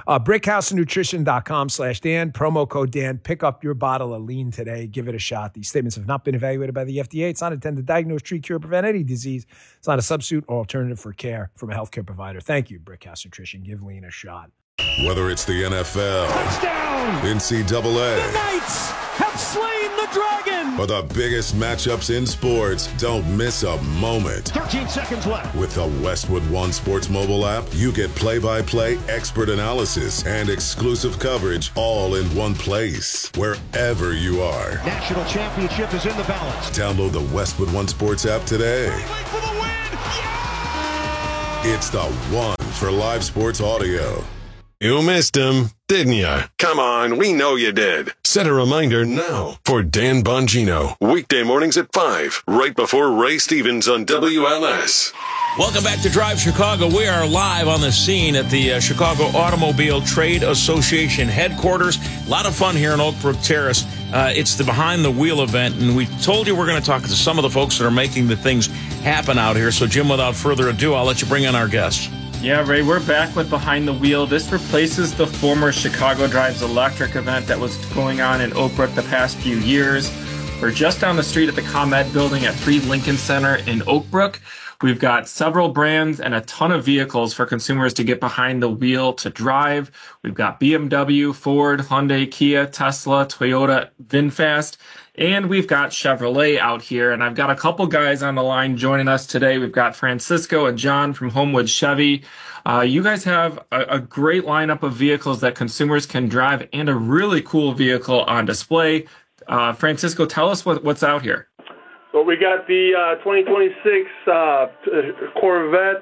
BrickhouseNutrition.com/Dan, promo code Dan. Pick up your bottle of lean today. Give it a shot. These statements have not been evaluated by the FDA. It's not intended to diagnose, treat, cure, prevent any disease. It's not a substitute or alternative for care from a healthcare provider. Thank you, Brickhouse Nutrition. Give lean a shot. Whether it's the NFL, touchdown, NCAA, the Knights have slain the dragon, or the biggest matchups in sports, don't miss a moment. 13 seconds left. With the Westwood One Sports mobile app, you get play-by-play expert analysis and exclusive coverage all in one place, wherever you are. National championship is in the balance. Download the Westwood One Sports app today. For the win. Yeah! It's the one for live sports audio. You missed him, didn't you? Come on, we know you did. Set a reminder now for Dan Bongino. Weekday mornings at 5, right before Ray Stevens on WLS. Welcome back to Drive Chicago. We are live on the scene at the Chicago Automobile Trade Association headquarters. A lot of fun here in Oak Brook Terrace. It's the Behind the Wheel event, and we told you we're going to talk to some of the folks that are making the things happen out here. So, Jim, without further ado, I'll let you bring in our guests. Yeah, Ray, we're back with Behind the Wheel. This replaces the former Chicago Drives Electric event that was going on in Oak Brook the past few years. We're just down the street at the ComEd building at 3 Lincoln Center in Oak Brook. We've got several brands and a ton of vehicles for consumers to get behind the wheel to drive. We've got BMW, Ford, Hyundai, Kia, Tesla, Toyota, VinFast, and we've got Chevrolet out here. And I've got a couple guys on the line joining us today. We've got Francisco and John from Homewood Chevy. You guys have a great lineup of vehicles that consumers can drive and a really cool vehicle on display. Francisco, tell us what's out here. So we got the 2026 Corvette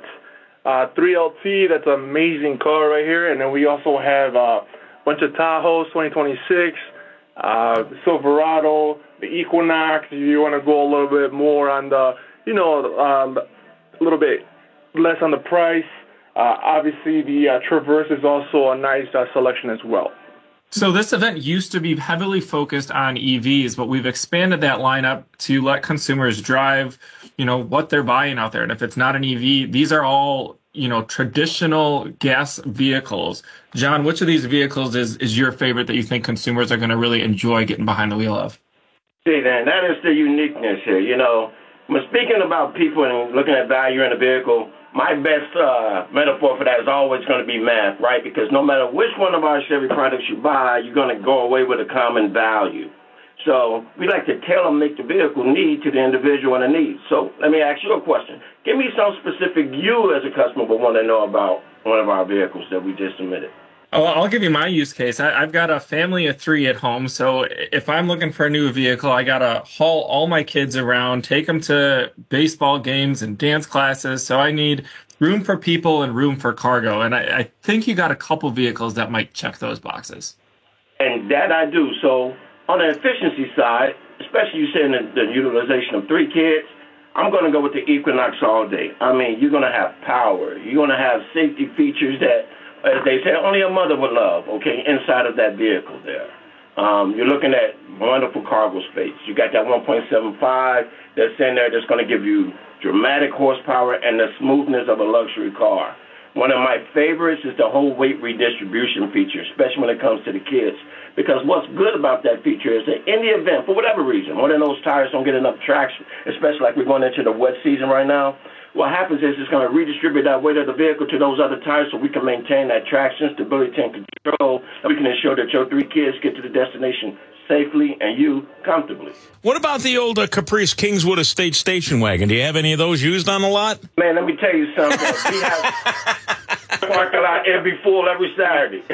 3LT. That's an amazing car right here. And then we also have a bunch of Tahoes 2026, the Silverado, the Equinox. If you want to go a little bit more on the, a little bit less on the price. Obviously, the Traverse is also a nice selection as well. So this event used to be heavily focused on EVs, but we've expanded that lineup to let consumers drive, what they're buying out there. And if it's not an EV, these are all, traditional gas vehicles. John, which of these vehicles is your favorite that you think consumers are going to really enjoy getting behind the wheel of? See, Dan, that is the uniqueness here. When speaking about people and looking at value in a vehicle, my best metaphor for that is always going to be math, right? Because no matter which one of our Chevy products you buy, you're going to go away with a common value. So we like to tailor-make the vehicle need to the individual and the needs. So let me ask you a question. Give me some specific you as a customer would want to know about one of our vehicles that we just submitted. Oh, I'll give you my use case. I've got a family of 3 at home, so if I'm looking for a new vehicle, I got to haul all my kids around, take them to baseball games and dance classes, so I need room for people and room for cargo, and I think you got a couple vehicles that might check those boxes. And that I do. So on the efficiency side, especially you saying the utilization of 3 kids, I'm going to go with the Equinox all day. I mean, you're going to have power. You're going to have safety features that, as they say, only a mother would love, okay, inside of that vehicle there. You're looking at wonderful cargo space. You got that 1.75 that's in there that's going to give you dramatic horsepower and the smoothness of a luxury car. One of my favorites is the whole weight redistribution feature, especially when it comes to the kids. Because what's good about that feature is that in the event, for whatever reason, one of those tires don't get enough traction, especially like we're going into the wet season right now, what happens is it's going to redistribute that weight of the vehicle to those other tires so we can maintain that traction, stability, and control, and we can ensure that your 3 kids get to the destination safely and you comfortably. What about the old Caprice Kingswood Estate station wagon? Do you have any of those used on the lot? Man, let me tell you something. We have parking lot every full every Saturday.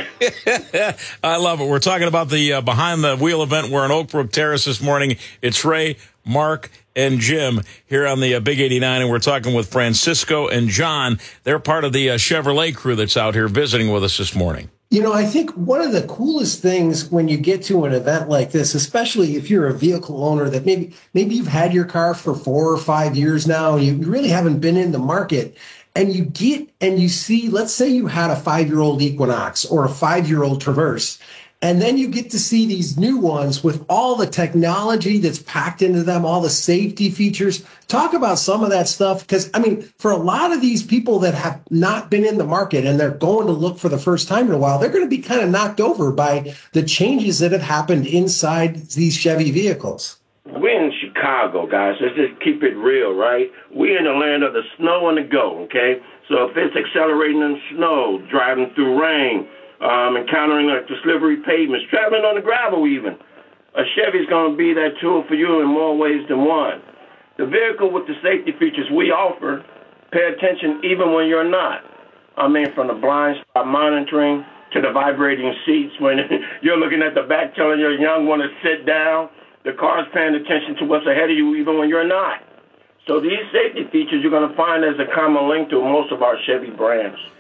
I love it. We're talking about the Behind the Wheel event. We're in Oak Brook Terrace this morning. It's Ray, Mark, and Jim here on the Big 89, and we're talking with Francisco and John. They're part of the Chevrolet crew that's out here visiting with us this morning. I think one of the coolest things when you get to an event like this, especially if you're a vehicle owner that maybe you've had your car for 4 or 5 years now, and you really haven't been in the market, and you get and you see, let's say you had a 5-year-old Equinox or a 5-year-old Traverse, And then you get to see these new ones with all the technology that's packed into them, all the safety features. Talk about some of that stuff. Because, I mean, for a lot of these people that have not been in the market and they're going to look for the first time in a while, they're going to be kind of knocked over by the changes that have happened inside these Chevy vehicles. We're in Chicago, guys. Let's just keep it real, right? We're in the land of the snow and the go, okay? So if it's accelerating in snow, driving through rain, encountering like the slippery pavements, traveling on the gravel even, a Chevy's going to be that tool for you in more ways than one. The vehicle with the safety features we offer, pay attention even when you're not. I mean, from the blind spot monitoring to the vibrating seats when you're looking at the back telling your young one to sit down. The car's paying attention to what's ahead of you even when you're not. So these safety features you're going to find as a common link to most of our Chevy brands.